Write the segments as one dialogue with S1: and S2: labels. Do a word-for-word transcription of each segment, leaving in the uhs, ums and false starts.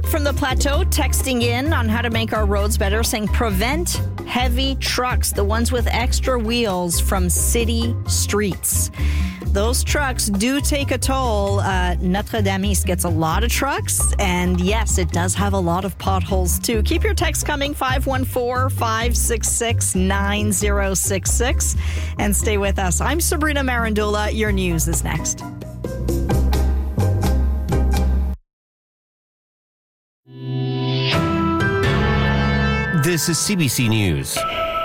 S1: Mark from the Plateau texting in on how to make our roads better, saying prevent heavy trucks, the ones with extra wheels, from city streets. Those trucks do take a toll. Uh, Notre-Dame-East gets a lot of trucks, and yes, it does have a lot of potholes too. Keep your text coming, five one four, five six six, nine zero six six, and stay with us. I'm Sabrina Marandula. Your news is next.
S2: This is C B C News.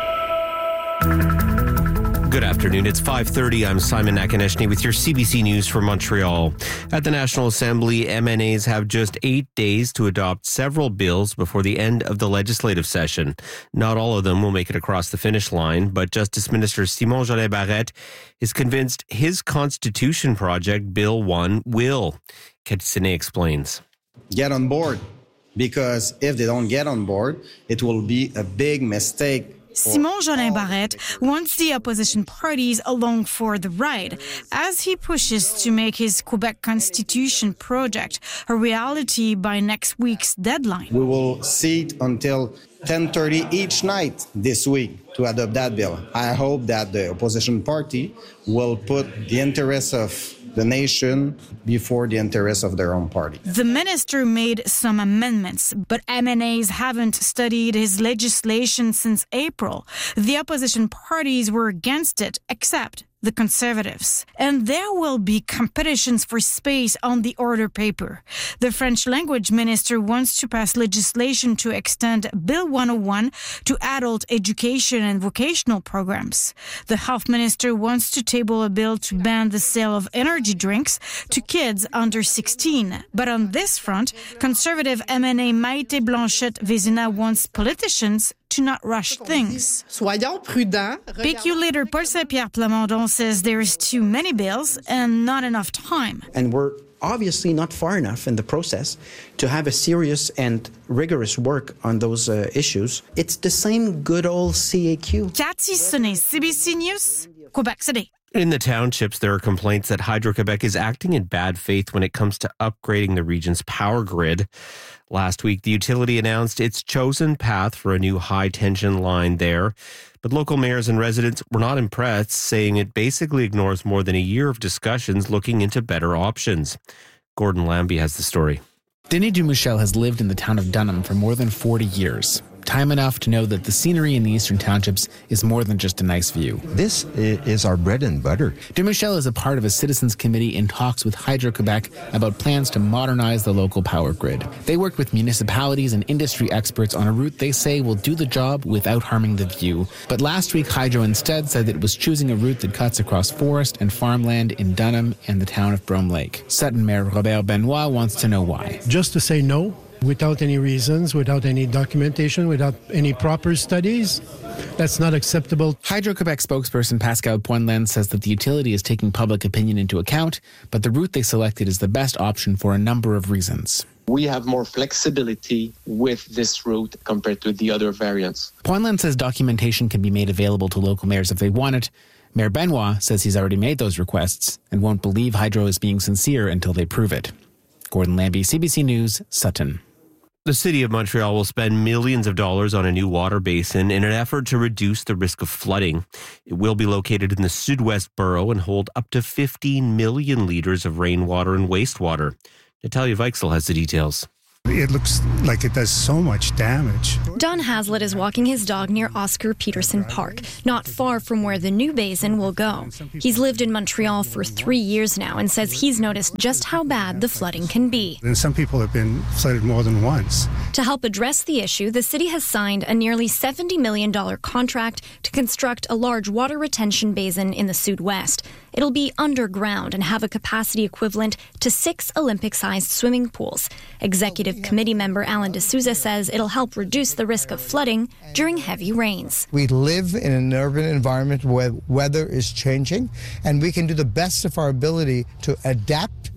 S2: Good afternoon. It's five thirty. I'm Simon Nakaneshny with your C B C News from Montreal. At the National Assembly, M N As have just eight days to adopt several bills before the end of the legislative session. Not all of them will make it across the finish line, but Justice Minister Simon Jolin Barrette is convinced his Constitution project, Bill one, will. Katsine explains.
S3: Get on board, because if they don't get on board, it will be a big mistake.
S4: Simon Jolin Barrette wants the opposition parties along for the ride as he pushes to make his Quebec Constitution project a reality by next week's deadline.
S3: We will sit until ten thirty each night this week to adopt that bill. I hope that the opposition party will put the interests of the nation before the interests of their own party.
S4: The minister made some amendments, but M N As haven't studied his legislation since April. The opposition parties were against it, except the Conservatives. And there will be competitions for space on the order paper. The French language minister wants to pass legislation to extend Bill one oh one to adult education and vocational programs. The health minister wants to table a bill to ban the sale of energy drinks to kids under sixteen. But on this front, Conservative M N A Maïté Blanchette Vézina wants politicians to not rush things.
S5: Soyons prudents.
S4: P Q leader Paul Saint-Pierre Plamondon says there is too many bills and not enough time.
S6: And we're obviously not far enough in the process to have a serious and rigorous work on those uh, issues. It's the same good old C A Q.
S4: Cathy Sonnet, C B C News, Quebec City.
S2: In the townships, there are complaints that Hydro-Quebec is acting in bad faith when it comes to upgrading the region's power grid. Last week, the utility announced its chosen path for a new high-tension line there. But local mayors and residents were not impressed, saying it basically ignores more than a year of discussions looking into better options. Gordon Lambie has the story.
S7: Denis Dumichel has lived in the town of Dunham for more than forty years. Time enough to know that the scenery in the eastern townships is more than just a nice view.
S8: This is our bread and butter.
S7: Dumichel is a part of a citizens committee in talks with Hydro-Quebec about plans to modernize the local power grid. They worked with municipalities and industry experts on a route they say will do the job without harming the view. But last week, Hydro instead said that it was choosing a route that cuts across forest and farmland in Dunham and the town of Brome Lake. Sutton Mayor Robert Benoit wants to know why.
S9: Just to say no, without any reasons, without any documentation, without any proper studies, that's not acceptable.
S7: Hydro-Quebec spokesperson Pascal Poinlen says that the utility is taking public opinion into account, but the route they selected is the best option for a number of reasons.
S10: We have more flexibility with this route compared to the other variants.
S7: Poinlen says documentation can be made available to local mayors if they want it. Mayor Benoit says he's already made those requests and won't believe Hydro is being sincere until they prove it. Gordon Lambie, C B C News, Sutton.
S2: The City of Montreal will spend millions of dollars on a new water basin in an effort to reduce the risk of flooding. It will be located in the Sud-West Borough and hold up to fifteen million litres of rainwater and wastewater. Natalia Weichsel has the details.
S11: It looks like it does so much damage.
S12: Don Hazlitt is walking his dog near Oscar Peterson Park, not far from where the new basin will go. He's lived in Montreal for three years now and says he's noticed just how bad the flooding can be.
S11: And some people have been flooded more than once.
S12: To help address the issue, the city has signed a nearly seventy million dollars contract to construct a large water retention basin in the Sud-West. It'll be underground and have a capacity equivalent to six Olympic-sized swimming pools. Executive Committee member Alan D'Souza says it'll help reduce the risk of flooding during heavy rains.
S13: We live in an urban environment where weather is changing, and we can do the best of our ability to adapt.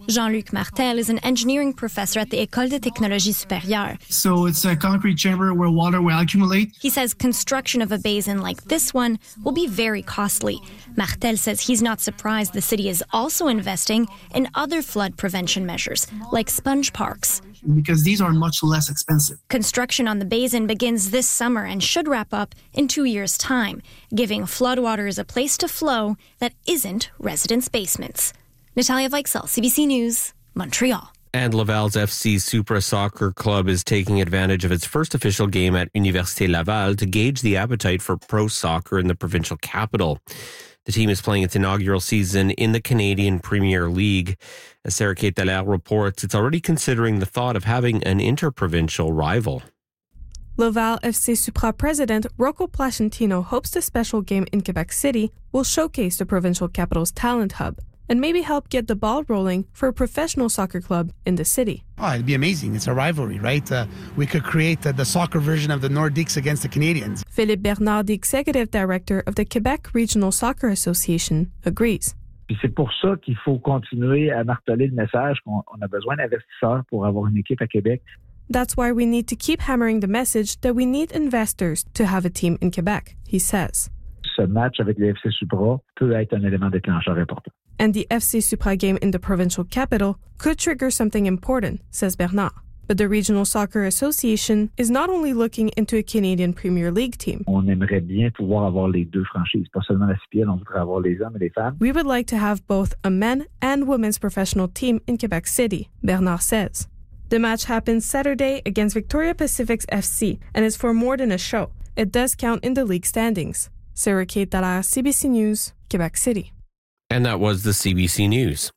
S12: Jean-Luc Martel is an engineering professor at the École de Technologie Supérieure.
S5: So it's a concrete chamber where water will accumulate.
S12: He says construction of a basin like this one will be very costly. Martel says he's not surprised the city is also investing in other flood prevention measures, like sponge parks.
S5: Because these are much less expensive.
S12: Construction on the basin begins this summer and should wrap up in two years' time, giving floodwaters a place to flow that isn't residents' basements. Natalia Weichsel, C B C News, Montreal.
S2: And Laval's F C Supra Soccer Club is taking advantage of its first official game at Université Laval to gauge the appetite for pro soccer in the provincial capital. The team is playing its inaugural season in the Canadian Premier League. As Sarah Kate Dallaire reports, it's already considering the thought of having an interprovincial rival.
S13: Laval F C Supra president Rocco Placentino hopes the special game in Quebec City will showcase the provincial capital's talent hub and maybe help get the ball rolling for a professional soccer club in the city.
S5: Oh, it'd be amazing. It's a rivalry, right? Uh, we could create uh, the soccer version of the Nordiques against the Canadians.
S13: Philippe Bernard, the executive director of the Quebec Regional Soccer Association, agrees.
S14: Puis c'est pour ça qu'il faut continuer à marteler le message qu'on on a besoin d'investisseurs pour avoir une équipe à Québec.
S13: That's why we need to keep hammering the message that we need investors to have a team in Quebec, he says.
S14: Ce match avec le F C Supra peut être un élément déclencheur important.
S13: And the F C Supra game in the provincial capital could trigger something important, says Bernard. But the Regional Soccer Association is not only looking into a Canadian Premier League team.
S14: On aimerait bien pouvoir avoir les deux franchises, pas seulement la C P L, on voudrait avoir les hommes et les femmes.
S13: We would like to have both a men and women's professional team in Quebec City, Bernard says. The match happens Saturday against Victoria Pacific's F C and is for more than a show. It does count in the league standings. Sarah Kate Dallaire, C B C News, Quebec City.
S2: And that was the C B C News.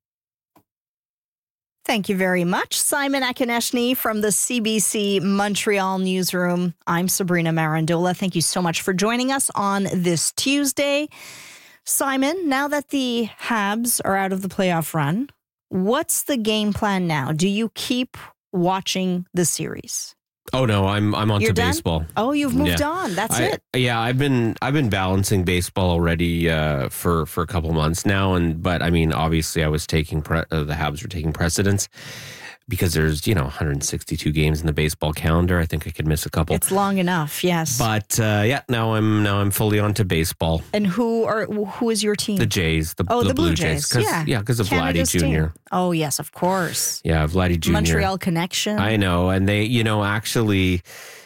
S1: Thank you very much, Simon Akineshny from the C B C Montreal newsroom. I'm Sabrina Marandola. Thank you so much for joining us on this Tuesday. Simon, now that the Habs are out of the playoff run, what's the game plan now? Do you keep watching the series?
S2: Oh no, I'm I'm on
S1: You're
S2: to
S1: done?
S2: baseball.
S1: Oh, you've moved
S2: Yeah.
S1: on. That's
S2: I,
S1: it.
S2: Yeah, I've been I've been balancing baseball already uh, for for a couple months now, and but I mean, obviously, I was taking pre- uh, the Habs were taking precedence because there's you know one hundred sixty-two games in the baseball calendar. I think I could miss a couple.
S1: It's long enough, yes.
S2: But uh, yeah, now I'm now I'm fully on to baseball.
S1: And who are who is your team?
S2: The Jays, the,
S1: oh,
S2: the,
S1: the
S2: Blue
S1: Blue
S2: Jays,
S1: Jays. Yeah,
S2: yeah, because of
S1: Canada's
S2: Vladdy Junior
S1: team. Oh yes, of course.
S2: Yeah, Vladdy Junior
S1: Montreal connection.
S2: I know, and they, you know, actually,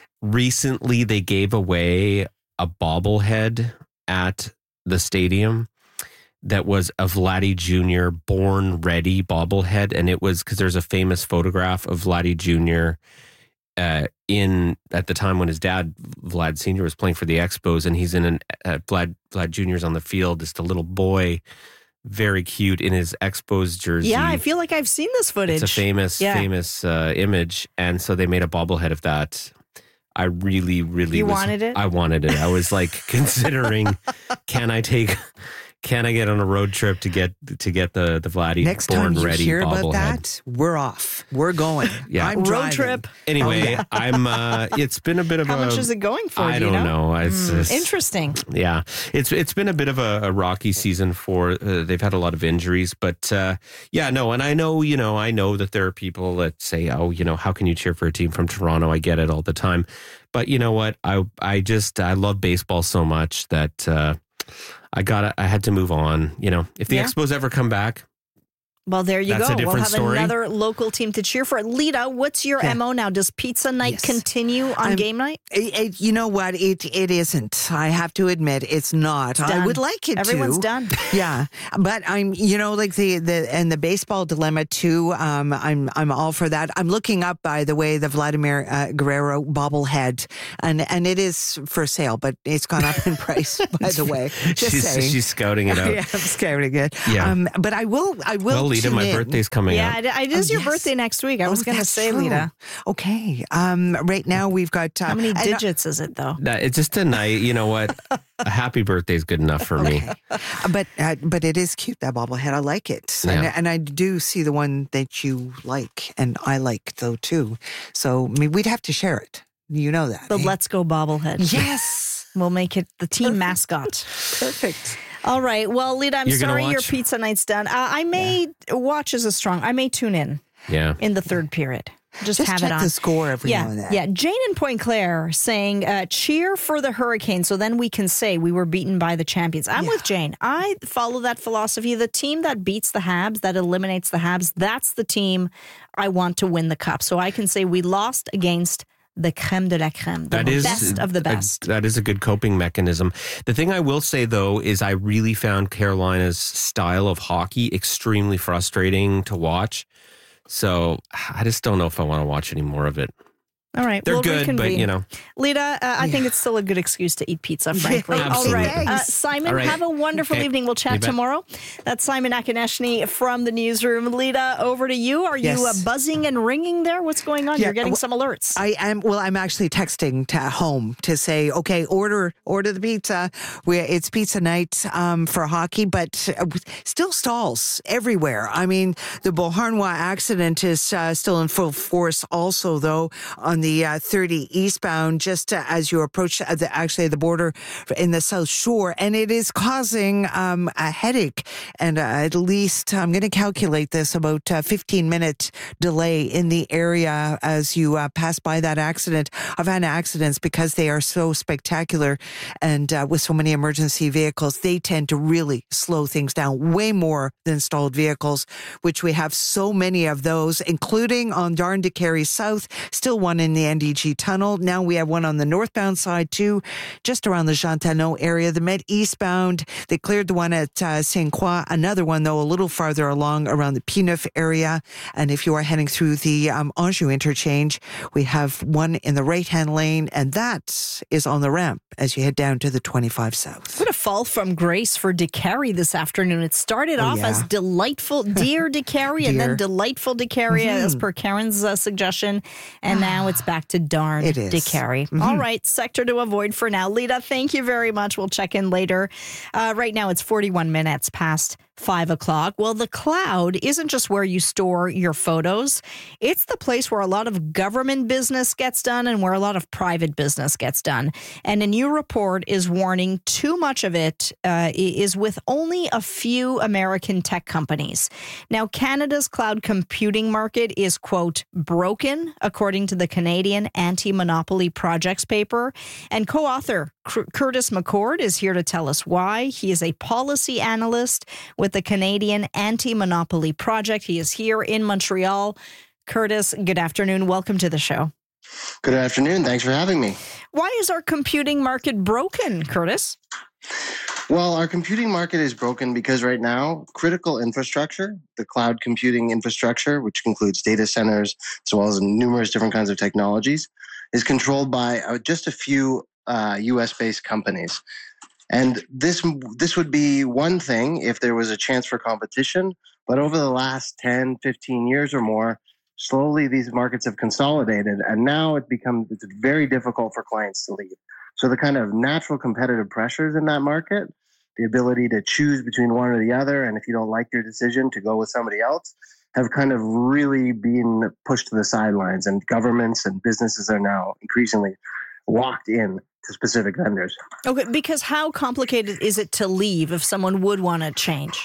S2: recently they gave away a bobblehead at the stadium that was a Vladdy Junior born ready bobblehead, and it was because there's a famous photograph of Vladdy Junior Uh, in at the time when his dad Vlad Senior was playing for the Expos, and he's in an uh, Vlad Vlad Junior's on the field, just a little boy, very cute in his Expos jersey.
S1: Yeah, I feel like I've seen this footage.
S2: It's a famous,
S1: yeah.
S2: famous uh, image, and so they made a bobblehead of that. I really, really
S1: You
S2: was,
S1: wanted it?
S2: I wanted it. I was like considering, can I take, can I get on a road trip to get to get the the Vladdy
S15: Next
S2: born
S15: time you
S2: ready
S15: hear
S2: bobblehead?
S15: about that, we're off. We're going.
S2: Yeah,
S15: I'm
S1: road
S15: driving.
S1: trip.
S2: Anyway,
S15: Oh, yeah.
S2: I'm. Uh, it's been a bit of
S1: How
S2: a.
S1: much is it going for?
S2: I
S1: do you
S2: don't
S1: know.
S2: know. It's,
S1: Hmm,
S2: it's-
S1: Interesting.
S2: Yeah, it's it's been a bit of a, a rocky season for. Uh, they've had a lot of injuries, but uh, yeah, no, and I know, you know, I know that there are people that say, oh, you know, how can you cheer for a team from Toronto? I get it all the time, but you know what? I I just I love baseball so much that uh, I got I had to move on. You know, if the
S1: Yeah.
S2: Expos ever come back.
S1: Well, there you
S2: That's
S1: go.
S2: a
S1: We'll
S2: different
S1: have
S2: story.
S1: another local team to cheer for. Lita, what's your
S15: Yeah.
S1: M O now? Does pizza night
S15: Yes.
S1: continue on
S15: I'm-
S1: game night?
S15: It- it- you know what? It it isn't. I have to admit, it's not. I
S1: Done.
S15: would like it
S1: Everyone's
S15: to.
S1: done.
S15: Yeah, but I'm, you know, like the the and the baseball dilemma too. Um, I'm I'm all for that. I'm looking up, by the way, the Vladimir uh, Guerrero bobblehead, and and it is for sale, but it's gone up in price. By the way, just
S2: she's,
S15: saying.
S2: she's scouting it out.
S15: Yeah, I'm scouting it.
S2: Yeah.
S15: Um, but I will. I will.
S2: Well, Lita,
S15: tune
S2: my
S15: in.
S2: birthday's coming
S1: Yeah,
S2: up.
S1: it, it is
S15: Oh,
S1: your
S15: yes.
S1: birthday next week. I was
S15: Oh,
S1: going to
S15: that's
S1: say,
S15: true.
S1: Lita.
S15: Okay. Um, right now we've got uh,
S1: How many
S15: and, uh,
S1: digits is it, though?
S2: That- It's just a night. You know what? A happy birthday is good enough for me.
S15: But uh, but it is cute, that bobblehead. I like it, and,
S2: Yeah.
S15: and I do see the one that you like, and I like though too. So I mean, we'd have to share it. You know that.
S1: The
S15: eh?
S1: Let's Go bobblehead.
S15: Yes.
S1: We'll make it the team mascot.
S15: Perfect.
S1: All right. Well, Lita, I'm
S2: You're gonna
S1: sorry your
S2: watch?
S1: pizza night's done. Uh, I may watch is a strong. I may tune in
S2: Yeah.
S1: in the third period. Just,
S15: Just
S1: have
S15: check
S1: it on
S15: the score every
S1: yeah,
S15: now and then.
S1: Yeah, Jane in Point Claire saying, uh, cheer for the Hurricanes so then we can say we were beaten by the champions. I'm with Jane. I follow that philosophy. The team that beats the Habs, that eliminates the Habs, that's the team I want to win the cup. So I can say we lost against the crème de la crème, the
S2: That is
S1: best of the
S2: a-
S1: best.
S2: that is a good coping mechanism. The thing I will say, though, is I really found Carolina's style of hockey extremely frustrating to watch. So I just don't know if I want to watch any more of it.
S1: All right.
S2: They're
S1: we'll
S2: good, but,
S1: reconvene.
S2: you know.
S1: Lita, uh, I think it's still a good excuse to eat pizza, frankly.
S2: Yeah,
S1: All right.
S2: absolutely.
S1: Uh, Simon,
S2: All right.
S1: have a wonderful
S2: Okay.
S1: evening. We'll
S2: You
S1: chat
S2: bet.
S1: tomorrow. That's Simon Akoneshny from the newsroom. Lita, over to you. Are you uh,
S15: Yes.
S1: buzzing and ringing there? What's going on?
S15: Yeah,
S1: You're getting
S15: well,
S1: some alerts.
S15: I am. Well, I'm actually texting to home to say, okay, order order the pizza. We, it's pizza night um, for hockey, but uh, still stalls everywhere. I mean, the Beauharnois accident is uh, still in full force. Also, though, on the uh, thirty eastbound, just uh, as you approach uh, the, actually the border in the South Shore, and it is causing um, a headache and uh, at least I'm going to calculate this about a fifteen minute delay in the area as you uh, pass by that accident. I've had accidents because they are so spectacular and uh, with so many emergency vehicles, they tend to really slow things down way more than stalled vehicles, which we have so many of those, including on Darn to Carey South, still one in the N D G tunnel. Now we have one on the northbound side too, just around the Jean Talon area. The Met eastbound, they cleared the one at uh, Saint Croix. Another one, though, a little farther along around the P-Neuf area. And if you are heading through the um, Anjou interchange, we have one in the right-hand lane, and that is on the ramp as you head down to the twenty-five South.
S1: What a fall from grace for DeCarry this afternoon. It started
S15: Oh,
S1: off
S15: yeah.
S1: as delightful, dear DeCarry, and then
S15: Dear.
S1: delightful DeCarry,
S15: Mhm.
S1: as per Karen's uh, suggestion. And now it's back to darn
S15: It is.
S1: DeCarry.
S15: Mhm.
S1: All right, sector to avoid for now. Lita, thank you very much. We'll check in later. Uh, right now, it's forty-one minutes past five o'clock. Well, the cloud isn't just where you store your photos. It's the place where a lot of government business gets done and where a lot of private business gets done. And a new report is warning too much of it uh, is with only a few American tech companies. Now, Canada's cloud computing market is, quote, broken, according to the Canadian Anti-Monopoly Projects paper. And co-author Cur- Curtis McCord is here to tell us why. He is a policy analyst with the Canadian Anti-Monopoly Project. He is here in Montreal. Curtis, good afternoon. Welcome to the show.
S16: Good afternoon. Thanks for having me.
S1: Why is our computing market broken, Curtis?
S16: Well, our computing market is broken because right now, critical infrastructure, the cloud computing infrastructure, which includes data centers as well as numerous different kinds of technologies, is controlled by uh, just a few uh, U S-based companies. And this this would be one thing if there was a chance for competition, but over the last ten, fifteen years or more, slowly these markets have consolidated, and now it becomes it's very difficult for clients to leave. So the kind of natural competitive pressures in that market, the ability to choose between one or the other, and if you don't like your decision to go with somebody else, have kind of really been pushed to the sidelines, and governments and businesses are now increasingly locked in to specific vendors.
S1: Okay, because how complicated is it to leave if someone would want to change?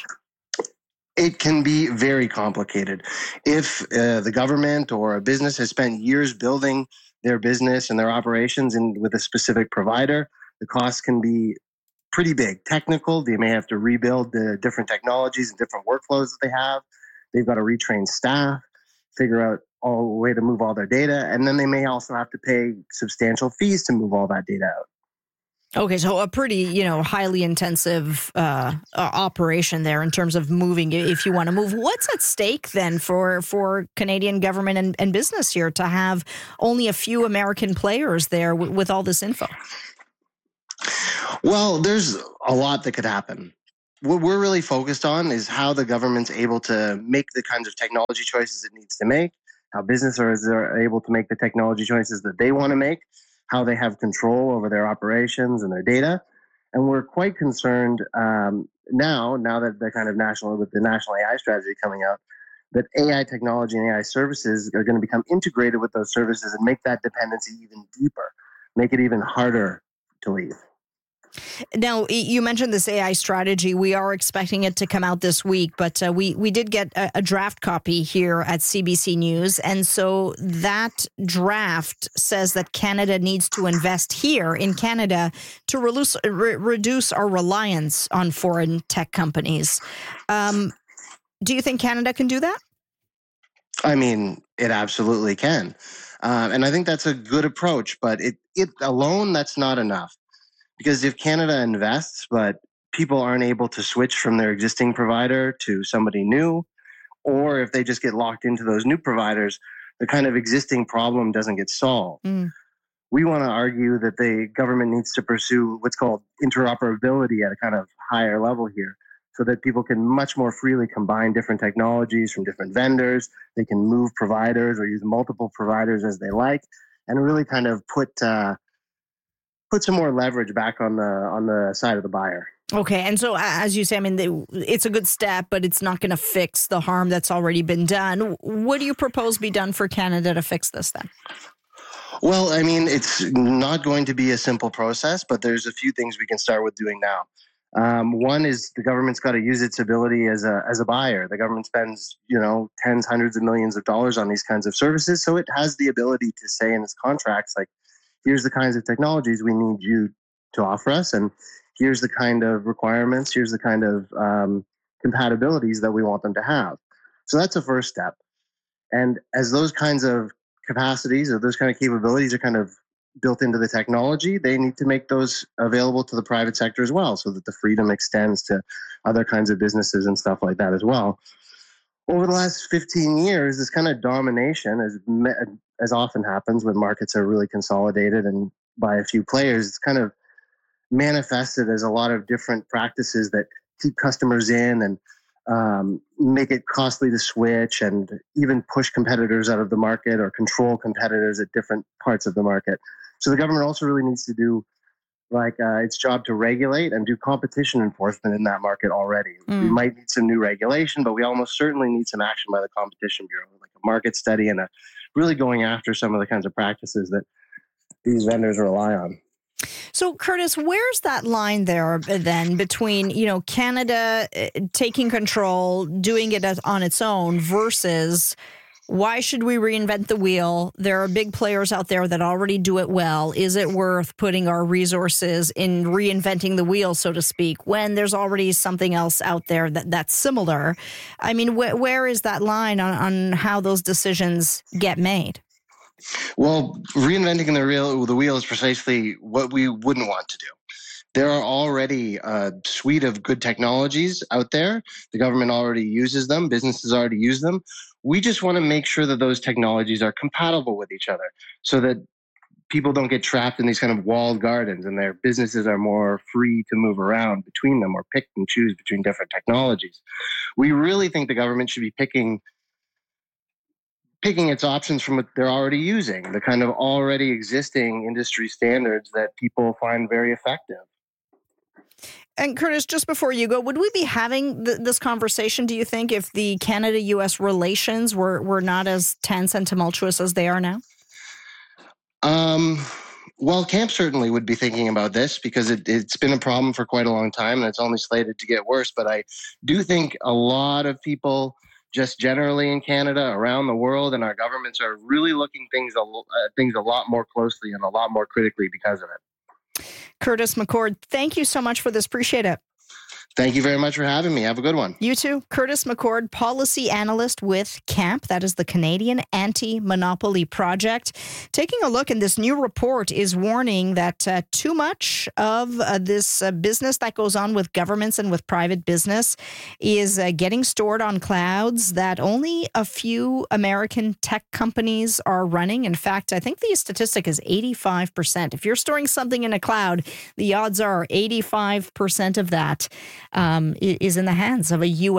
S16: It can be very complicated. If uh, the government or a business has spent years building their business and their operations in, with a specific provider, the costs can be pretty big. Technical, they may have to rebuild the different technologies and different workflows that they have. They've got to retrain staff, figure out all a way to move all their data, and then they may also have to pay substantial fees to move all that data out.
S1: Okay, so a pretty, you know, highly intensive uh, uh, operation there in terms of moving, if you want to move. What's at stake then for, for Canadian government and, and business here to have only a few American players there w- with all this info?
S16: Well, there's a lot that could happen. What we're really focused on is how the government's able to make the kinds of technology choices it needs to make, how businesses are able to make the technology choices that they want to make, how they have control over their operations and their data. And we're quite concerned um, now, now that the kind of national, with the national A I strategy coming out, that A I technology and A I services are going to become integrated with those services and make that dependency even deeper, make it even harder to leave.
S1: Now, you mentioned this A I strategy. We are expecting it to come out this week, but uh, we, we did get a, a draft copy here at C B C News. And so that draft says that Canada needs to invest here in Canada to reduce, re- reduce our reliance on foreign tech companies. Um, do you think Canada can do that?
S16: I mean, it absolutely can. Uh, and I think that's a good approach, but it, it alone, that's not enough. Because if Canada invests, but people aren't able to switch from their existing provider to somebody new, or if they just get locked into those new providers, the kind of existing problem doesn't get solved. Mm. We want to argue that the government needs to pursue what's called interoperability at a kind of higher level here, so that people can much more freely combine different technologies from different vendors. They can move providers or use multiple providers as they like, and really kind of put uh, put some more leverage back on the on the side of the buyer.
S1: Okay, and so as you say, I mean, they, it's a good step, but it's not going to fix the harm that's already been done. What do you propose be done for Canada to fix this then?
S16: Well, I mean, it's not going to be a simple process, but there's a few things we can start with doing now. Um, one is the government's got to use its ability as a as a buyer. The government spends, you know, tens, hundreds of millions of dollars on these kinds of services, so it has the ability to say in its contracts, like, here's the kinds of technologies we need you to offer us, and here's the kind of requirements, here's the kind of um, compatibilities that we want them to have. So that's the first step. And as those kinds of capacities or those kind of capabilities are kind of built into the technology, they need to make those available to the private sector as well, so that the freedom extends to other kinds of businesses and stuff like that as well. Over the last fifteen years, this kind of domination, as as often happens when markets are really consolidated and by a few players, it's kind of manifested as a lot of different practices that keep customers in and um, make it costly to switch, and even push competitors out of the market or control competitors at different parts of the market. So the government also really needs to do like uh, its job to regulate and do competition enforcement in that market already. Mm. We might need some new regulation, but we almost certainly need some action by the Competition Bureau, like a market study and a really going after some of the kinds of practices that these vendors rely on.
S1: So, Curtis, where's that line there then between, you know, Canada taking control, doing it as, on its own versus why should we reinvent the wheel? There are big players out there that already do it well. Is it worth putting our resources in reinventing the wheel, so to speak, when there's already something else out there that, that's similar? I mean, wh- where is that line on, on how those decisions get made?
S16: Well, reinventing the wheel, the wheel is precisely what we wouldn't want to do. There are already a suite of good technologies out there. The government already uses them. Businesses already use them. We just want to make sure that those technologies are compatible with each other so that people don't get trapped in these kind of walled gardens and their businesses are more free to move around between them or pick and choose between different technologies. We really think the government should be picking picking its options from what they're already using, the kind of already existing industry standards that people find very effective.
S1: And Curtis, just before you go, would we be having th- this conversation, do you think, if the Canada-U S relations were, were not as tense and tumultuous as they are now?
S16: Um, well, Camp certainly would be thinking about this because it, it's been a problem for quite a long time and it's only slated to get worse. But I do think a lot of people just generally in Canada, around the world, and our governments are really looking things a, uh, things a lot more closely and a lot more critically because of it.
S1: Curtis McCord, thank you so much for this. Appreciate it.
S16: Thank you very much for having me. Have a good one.
S1: You too. Curtis McCord, policy analyst with CAMP. That is the Canadian Anti-Monopoly Project. Taking a look, and this new report is warning that uh, too much of uh, this uh, business that goes on with governments and with private business is uh, getting stored on clouds that only a few American tech companies are running. In fact, I think the statistic is eighty-five percent. If you're storing something in a cloud, the odds are eighty-five percent of that Um, is in the hands of a U S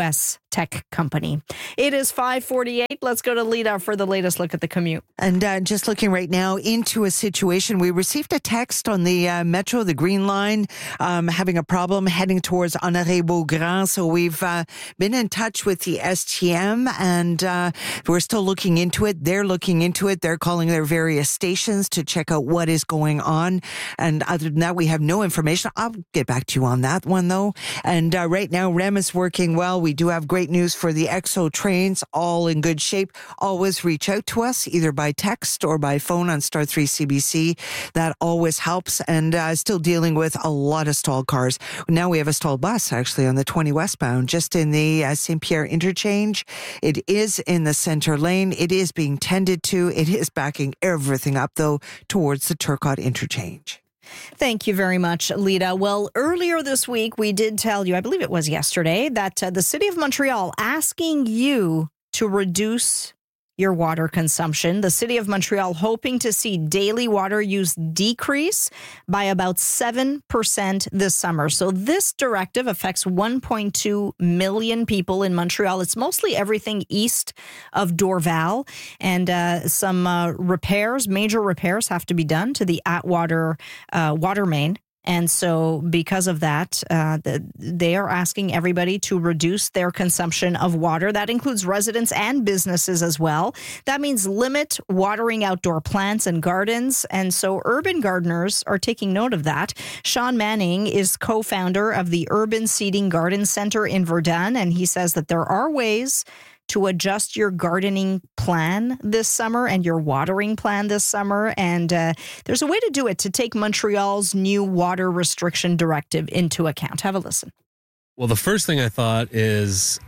S1: tech company. It is five forty-eight. Let's go to Lita for the latest look at the commute.
S15: And uh, just looking right now into a situation, we received a text on the uh, Metro, the Green Line, um, having a problem heading towards Honoré-Beaugrand. So we've uh, been in touch with the S T M, and uh, we're still looking into it. They're looking into it. They're calling their various stations to check out what is going on. And other than that, we have no information. I'll get back to you on that one, though. And uh, right now, R E M is working well. We do have great news for the E X O trains, all in good shape. Always reach out to us, either by text or by phone on Star three C B C. That always helps. And uh, still dealing with a lot of stalled cars. Now we have a stalled bus, actually, on the twenty westbound, just in the uh, Saint Pierre interchange. It is in the center lane. It is being tended to. It is backing everything up, though, towards the Turcotte interchange.
S1: Thank you very much, Lita. Well, earlier this week, we did tell you, I believe it was yesterday, that uh, the City of Montreal asking you to reduce your water consumption. The City of Montreal hoping to see daily water use decrease by about seven percent this summer. So this directive affects one point two million people in Montreal. It's mostly everything east of Dorval, and uh, some uh, repairs, major repairs have to be done to the Atwater uh, water main. And so because of that, uh, the, they are asking everybody to reduce their consumption of water. That includes residents and businesses as well. That means limit watering outdoor plants and gardens. And so urban gardeners are taking note of that. Sean Manning is co-founder of the Urban Seeding Garden Center in Verdun, and he says that there are ways to adjust your gardening plan this summer and your watering plan this summer. And uh, there's a way to do it to take Montreal's new water restriction directive into account. Have a listen.
S17: Well, the first thing I thought is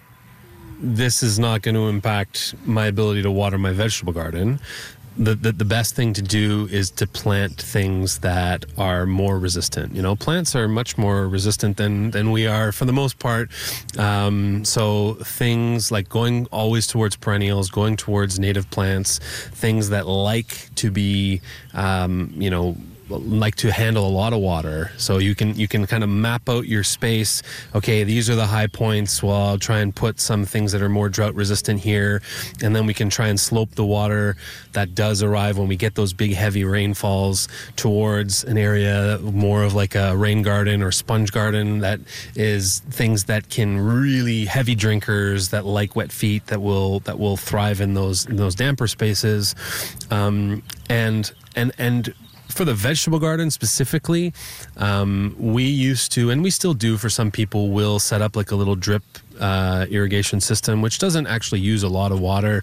S17: this is not going to impact my ability to water my vegetable garden. The, the the best thing to do is to plant things that are more resistant. You know, plants are much more resistant than, than we are for the most part. Um, so things like going always towards perennials, going towards native plants, things that like to be, um, you know, like to handle a lot of water. So you can you can kind of map out your space. Okay, these are the high points. Well, I'll try and put some things that are more drought resistant here, and then we can try and slope the water that does arrive when we get those big heavy rainfalls towards an area more of like a rain garden or sponge garden that is things that can really heavy drinkers that like wet feet that will that will thrive in those in those damper spaces, um, and and and. For the vegetable garden specifically, um, we used to, and we still do for some people, will set up like a little drip uh, irrigation system, which doesn't actually use a lot of water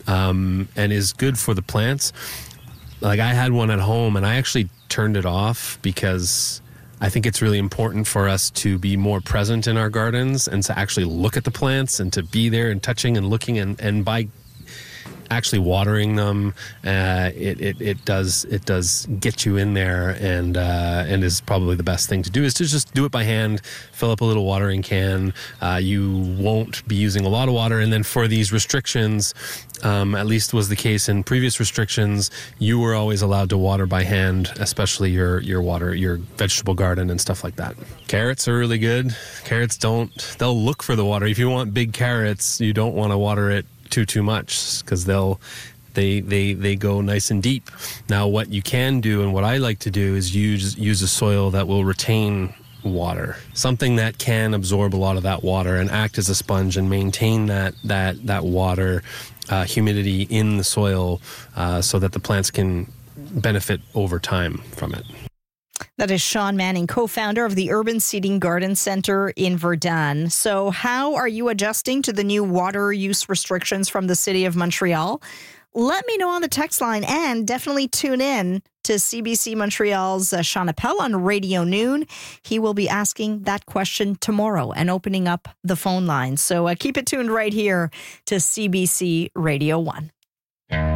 S17: um, and is good for the plants. Like I had one at home and I actually turned it off because I think it's really important for us to be more present in our gardens and to actually look at the plants and to be there and touching and looking and, and by actually watering them, uh, it, it it does it does get you in there, and uh, and is probably the best thing to do is to just do it by hand. Fill up a little watering can. Uh, you won't be using a lot of water, and then for these restrictions, um, at least was the case in previous restrictions, you were always allowed to water by hand, especially your your water your vegetable garden and stuff like that. Carrots are really good. Carrots don't they'll look for the water. If you want big carrots, you don't want to water it too too much because they'll they they they go nice and deep. Now what you can do and what I like to do is use use a soil that will retain water, something that can absorb a lot of that water and act as a sponge and maintain that that that water uh, humidity in the soil uh, so that the plants can benefit over time from it.
S1: That is Sean Manning, co-founder of the Urban Seeding Garden Center in Verdun. So how are you adjusting to the new water use restrictions from the City of Montreal? Let me know on the text line, and definitely tune in to C B C Montreal's uh, Sean Appel on Radio Noon. He will be asking that question tomorrow and opening up the phone line. So uh, keep it tuned right here to C B C Radio one.